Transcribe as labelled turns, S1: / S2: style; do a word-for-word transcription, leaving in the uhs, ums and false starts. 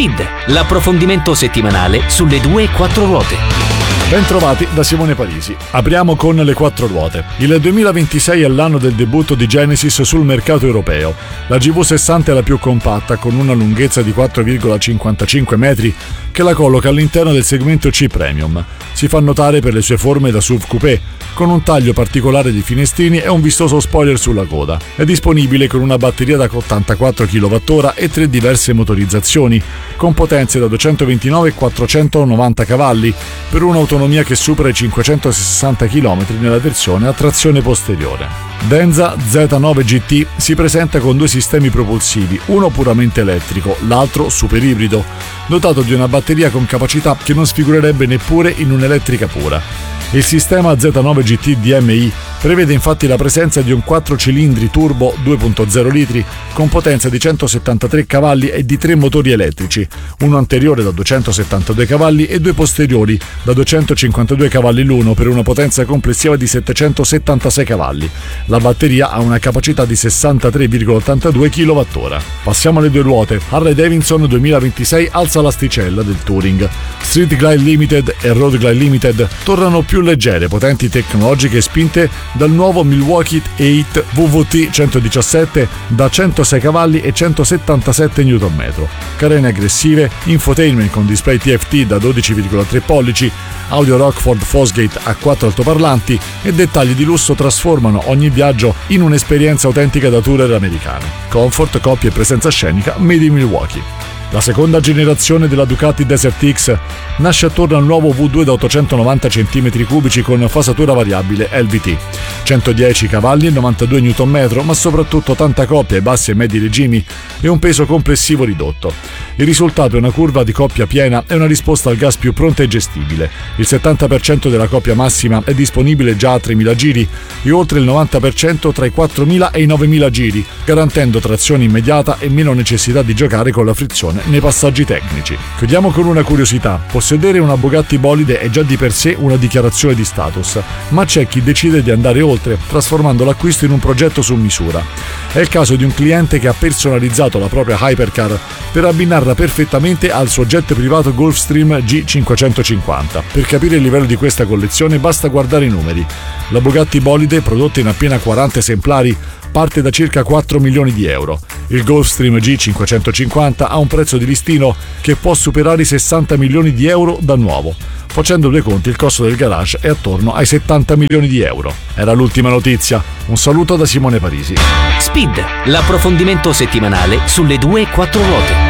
S1: Speed, l'approfondimento settimanale sulle due e quattro ruote.
S2: Bentrovati da Simone Parisi. Apriamo con le quattro ruote. Il duemilaventisei è l'anno del debutto di Genesis sul mercato europeo. La G V sessanta è la più compatta, con una lunghezza di quattro virgola cinquantacinque metri, che la colloca all'interno del segmento C Premium. Si fa notare per le sue forme da S U V coupé, con un taglio particolare di finestrini e un vistoso spoiler sulla coda. È disponibile con una batteria da ottantaquattro chilowattora e tre diverse motorizzazioni, con potenze da duecentoventinove e quattrocentonovanta cavalli, per un'autonomia che supera i cinquecentosessanta chilometri nella versione a trazione posteriore. Denza Z nove G T si presenta con due sistemi propulsivi, uno puramente elettrico, l'altro super ibrido, dotato di una batteria con capacità che non sfigurerebbe neppure in un'elettrica pura. Il sistema Z nove G T D M I prevede infatti la presenza di un quattro cilindri turbo due virgola zero litri con potenza di centosettantatré cavalli e di tre motori elettrici, uno anteriore da duecentosettantadue cavalli e due posteriori da duecentocinquantadue cavalli l'uno, per una potenza complessiva di settecentosettantasei cavalli. La batteria ha una capacità di sessantatré virgola ottantadue chilowattora. Passiamo alle due ruote. Harley Davidson duemilaventisei alza l'asticella del Touring. Street Glide Limited e Road Glide Limited tornano più leggere, potenti, tecnologiche e spinte dal nuovo Milwaukee otto V V T centodiciassette da centosei cavalli e centosettantasette newton metro. Carene aggressive, infotainment con display T F T da dodici virgola tre pollici, audio Rockford Fosgate a quattro altoparlanti e dettagli di lusso trasformano ogni viaggio in un'esperienza autentica da tourer americana. Comfort, coppia e presenza scenica made in Milwaukee. La seconda generazione della Ducati Desert X nasce attorno al nuovo V due da ottocentonovanta centimetri cubici con fasatura variabile L V T, centodieci cavalli e novantadue newton metro, ma soprattutto tanta coppia ai bassi e medi regimi e un peso complessivo ridotto. Il risultato è una curva di coppia piena e una risposta al gas più pronta e gestibile. Il settanta per cento della coppia massima è disponibile già a tremila giri e oltre il novanta per cento tra i quattromila e i novemila giri, garantendo trazione immediata e meno necessità di giocare con la frizione nei passaggi tecnici. Chiudiamo con una curiosità: possedere una Bugatti bolide è già di per sé una dichiarazione di status, ma c'è chi decide di andare oltre, trasformando l'acquisto in un progetto su misura. È il caso di un cliente che ha personalizzato la propria hypercar per abbinarla perfettamente al suo jet privato Gulfstream G cinquecentocinquanta. Per capire il livello di questa collezione basta guardare i numeri. La Bugatti bolide, prodotta in appena quaranta esemplari, parte da circa quattro milioni di euro. Il Gulfstream G cinquecentocinquanta ha un prezzo di listino che può superare i sessanta milioni di euro da nuovo. Facendo due conti, il costo del garage è attorno ai settanta milioni di euro. Era l'ultima notizia. Un saluto da Simone Parisi.
S1: Speed, l'approfondimento settimanale sulle due e quattro ruote.